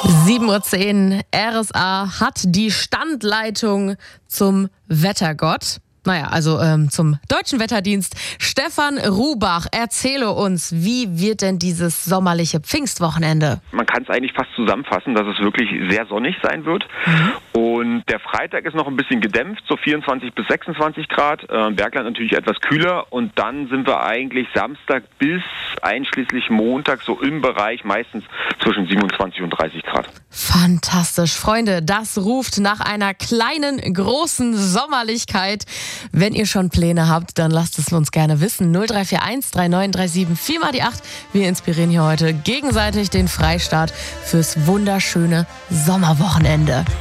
7:10 Uhr, RSA hat die Standleitung zum Wettergott. Zum Deutschen Wetterdienst. Stefan Rubach, erzähle uns, wie wird denn dieses sommerliche Pfingstwochenende? Man kann es eigentlich fast zusammenfassen, dass es wirklich sehr sonnig sein wird. Und der Freitag ist noch ein bisschen gedämpft, so 24 bis 26 Grad. Bergland natürlich etwas kühler. Und dann sind wir eigentlich Samstag bis einschließlich Montag so im Bereich meistens zwischen 27 und 30 Grad. Fantastisch. Freunde, das ruft nach einer kleinen, großen Sommerlichkeit. Wenn ihr schon Pläne habt, dann lasst es uns gerne wissen. 0341 3937 4 mal die 8. Wir inspirieren hier heute gegenseitig den Freistaat fürs wunderschöne Sommerwochenende.